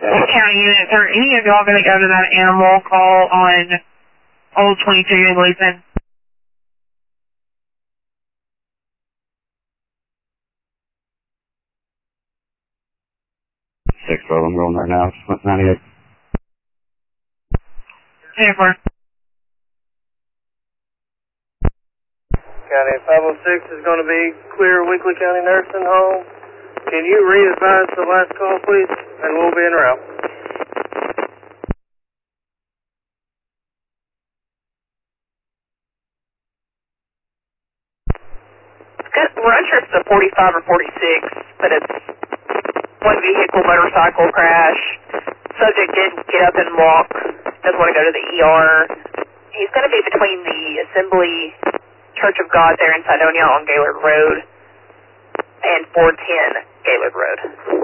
County units, are any of y'all going to go to that animal call on Old 22 in Leeson? 6-12, I'm going right now. 98. Jennifer. County 506 is going to be clear Weekly County Nursing Home. Can you re-advise the last call, please? And we'll be en route. We're unsure if it's a 45 or 46, but it's one vehicle motorcycle crash. Subject did get up and walk. Doesn't want to go to the ER. He's going to be between the Assembly Church of God there in Cydonia on Gaylord Road and 410 Gaylord Road.